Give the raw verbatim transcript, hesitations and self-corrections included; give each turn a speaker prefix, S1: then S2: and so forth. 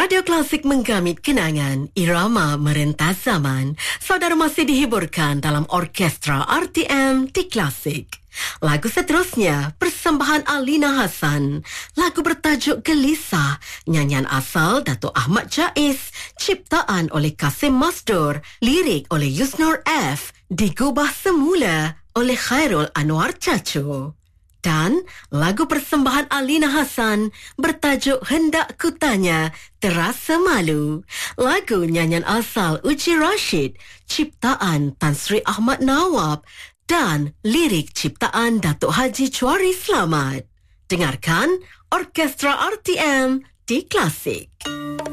S1: Radio Klasik menggamit kenangan, irama merentas zaman. Saudara masih dihiburkan dalam orkestra R T M di Klasik. Lagu seterusnya, persembahan Alina Hassan. Lagu bertajuk Gelisah, nyanyian asal Datuk Ahmad Jais, ciptaan oleh Kasim Masdur, lirik oleh Yusnor F, digubah semula oleh Khairul Anwar Cacu. Dan lagu persembahan Alina Hassan bertajuk Hendak Ku Tanya, Terasa Malu. Lagu nyanyian asal Uji Rashid, ciptaan Tan Sri Ahmad Nawab dan lirik ciptaan Datuk Haji Chwari Slamat. Dengarkan Orkestra R T M di Klasik.